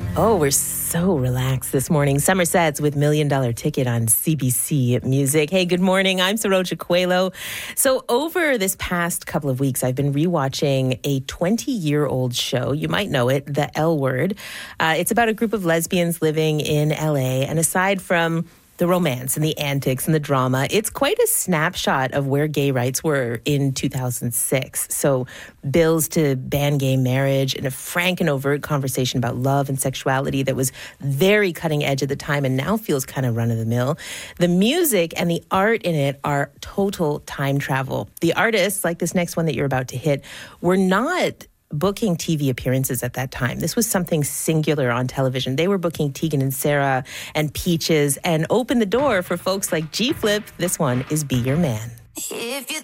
Oh, we're so relaxed this morning. Somerset's with $1 Million Ticket on CBC Music. Hey, good morning. I'm Saroja Coelho. So over this past couple of weeks, I've been rewatching a 20-year-old show. You might know it, The L Word. It's about a group of lesbians living in LA. And aside from the romance and the antics and the drama, it's quite a snapshot of where gay rights were in 2006. So bills to ban gay marriage and a frank and overt conversation about love and sexuality that was very cutting edge at the time and now feels kind of run-of-the-mill. The music and the art in it are total time travel. The artists, like this next one that you're about to hit, were not booking TV appearances at that time. This was something singular on television. They were booking Tegan and Sarah and Peaches and opened the door for folks like G-Flip. This one is Be Your Man. If you